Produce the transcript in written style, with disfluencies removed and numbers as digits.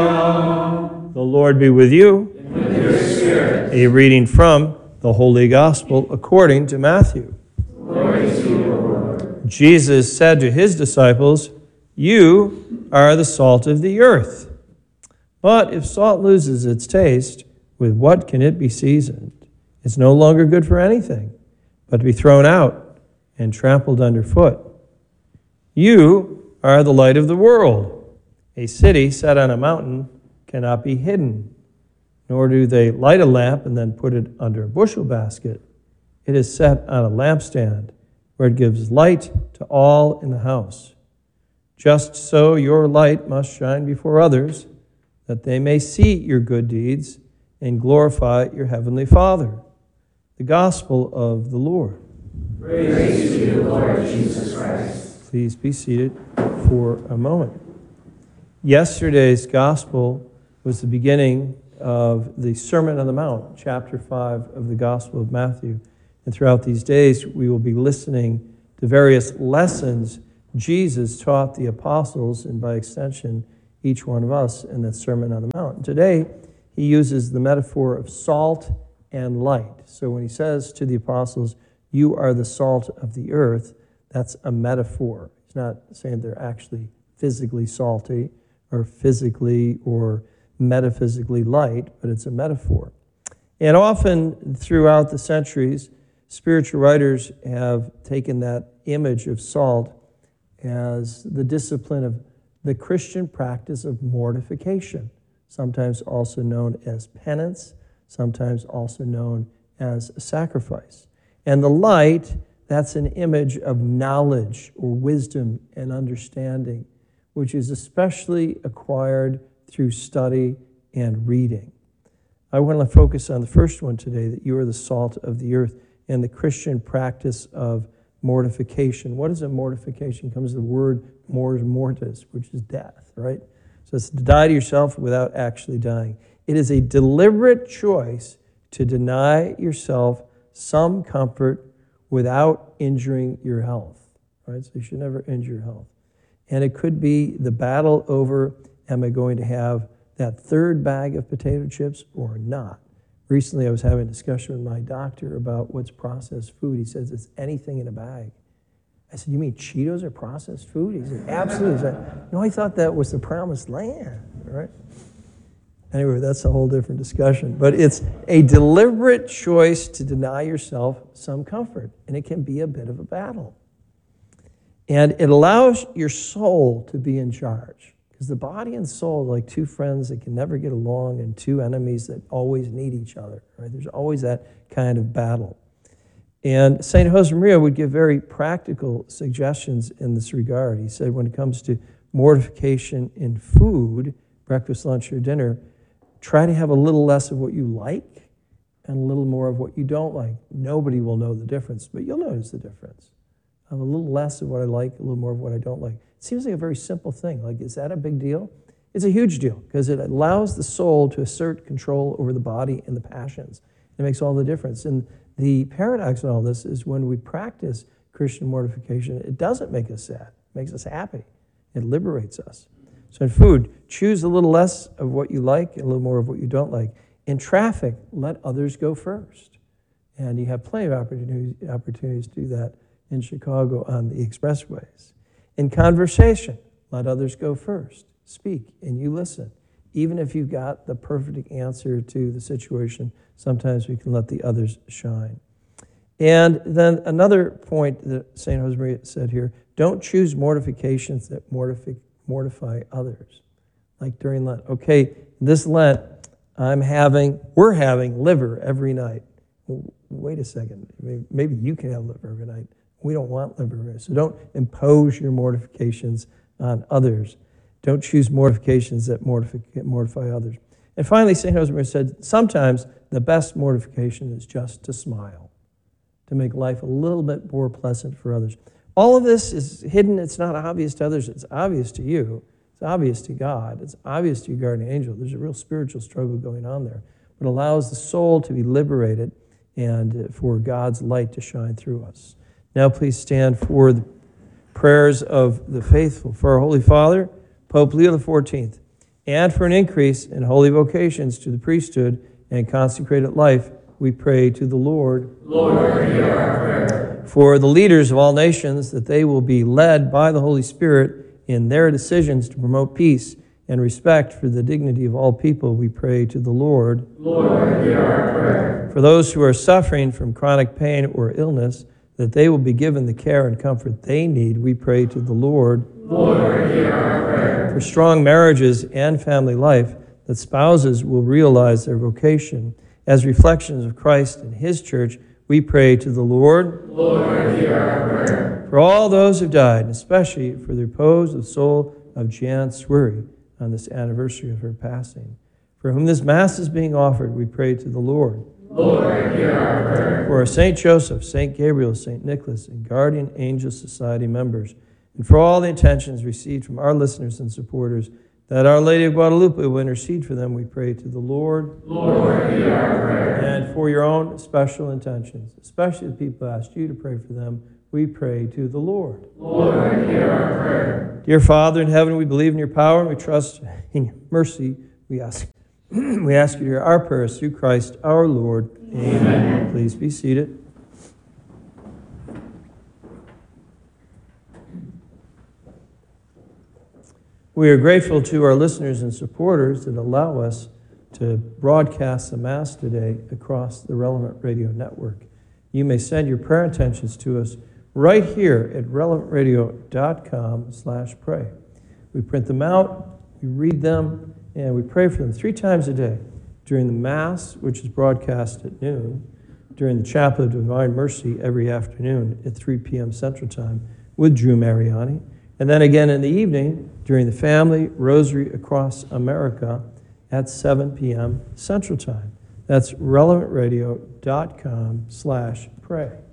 The Lord be with you. And with your spirit. A reading from the Holy Gospel according to Matthew. Glory to you, O Lord. Jesus said to his disciples, "You are the salt of the earth. But if salt loses its taste, with what can it be seasoned? It's no longer good for anything, but to be thrown out and trampled underfoot. You are the light of the world. A city set on a mountain cannot be hidden, nor do they light a lamp and then put it under a bushel basket. It is set on a lampstand, where it gives light to all in the house. Just so your light must shine before others, that they may see your good deeds and glorify your heavenly Father." The Gospel of the Lord. Praise to you, Lord Jesus Christ. Please be seated for a moment. Yesterday's Gospel was the beginning of the Sermon on the Mount, chapter 5 of the Gospel of Matthew. And throughout these days, we will be listening to various lessons Jesus taught the apostles, and by extension, each one of us in that Sermon on the Mount. And today, he uses the metaphor of salt and light. So when he says to the apostles, "You are the salt of the earth," that's a metaphor. He's not saying they're actually physically salty or physically or metaphysically light, but it's a metaphor. And often throughout the centuries, spiritual writers have taken that image of salt as the discipline of the Christian practice of mortification, sometimes also known as penance, sometimes also known as sacrifice. And the light, that's an image of knowledge or wisdom and understanding, which is especially acquired through study and reading. I want to focus on the first one today, that you are the salt of the earth, and the Christian practice of mortification. What is a mortification? It comes from the word mors mortis, which is death, right? So it's to die to yourself without actually dying. It is a deliberate choice to deny yourself some comfort without injuring your health, right? So you should never injure your health. And it could be the battle over, am I going to have that third bag of potato chips or not? Recently, I was having a discussion with my doctor about what's processed food. He says it's anything in a bag. I said, "You mean Cheetos are processed food?" He said, "Absolutely." I said, "No, I thought that was the promised land," right? Anyway, that's a whole different discussion. But it's a deliberate choice to deny yourself some comfort, and it can be a bit of a battle. And it allows your soul to be in charge. Because the body and soul are like two friends that can never get along and two enemies that always need each other. Right? There's always that kind of battle. And St. Josemaria would give very practical suggestions in this regard. He said when it comes to mortification in food, breakfast, lunch, or dinner, try to have a little less of what you like and a little more of what you don't like. Nobody will know the difference, but you'll notice the difference. Have a little less of what I like, a little more of what I don't like. It seems like a very simple thing. Like, is that a big deal? It's a huge deal because it allows the soul to assert control over the body and the passions. It makes all the difference. And the paradox in all this is when we practice Christian mortification, it doesn't make us sad. It makes us happy. It liberates us. So in food, choose a little less of what you like and a little more of what you don't like. In traffic, let others go first. And you have plenty of opportunities to do that in Chicago on the expressways. In conversation, let others go first. Speak and you listen. Even if you've got the perfect answer to the situation, sometimes we can let the others shine. And then another point that St. Josemaria said here, don't choose mortifications that mortify others. Like during Lent. Okay, this Lent, we're having liver every night. Well, wait a second, maybe you can have liver every night. We don't want liver every night. So don't impose your mortifications on others. Don't choose mortifications that mortify others. And finally, St. Josemaria said, sometimes the best mortification is just to smile, to make life a little bit more pleasant for others. All of this is hidden. It's not obvious to others. It's obvious to you. It's obvious to God. It's obvious to your guardian angel. There's a real spiritual struggle going on there. But it allows the soul to be liberated and for God's light to shine through us. Now please stand for the prayers of the faithful. For our Holy Father, Pope Leo XIV, And for an increase in holy vocations to the priesthood and consecrated life, we pray to the Lord. Lord, hear our prayer. For the leaders of all nations, that they will be led by the Holy Spirit in their decisions to promote peace and respect for the dignity of all people, we pray to the Lord. Lord, hear our prayer. For those who are suffering from chronic pain or illness, that they will be given the care and comfort they need, we pray to the Lord. Lord, hear our prayer. For strong marriages and family life, that spouses will realize their vocation as reflections of Christ and His church, we pray to the Lord. Lord, hear our prayer. For all those who died, and especially for the repose of the soul of Jan Swery on this anniversary of her passing, for whom this Mass is being offered, we pray to the Lord. Lord, hear our prayer. For St. Joseph, St. Gabriel, St. Nicholas, and Guardian Angel Society members, and for all the intentions received from our listeners and supporters, that Our Lady of Guadalupe will intercede for them, we pray to the Lord. Lord, hear our prayer. And for your own special intentions, especially the people who asked you to pray for them, we pray to the Lord. Lord, hear our prayer. Dear Father in heaven, we believe in your power and we trust in your mercy. We ask you to hear our prayers through Christ our Lord. Amen. Please be seated. We are grateful to our listeners and supporters that allow us to broadcast the Mass today across the Relevant Radio Network. You may send your prayer intentions to us right here at relevantradio.com/pray. We print them out, we read them, and we pray for them 3 times a day during the Mass, which is broadcast at noon, during the Chapel of Divine Mercy every afternoon at 3 p.m. Central Time with Drew Mariani, and then again in the evening during the Family Rosary Across America at 7 p.m. Central Time. That's relevantradio.com/pray.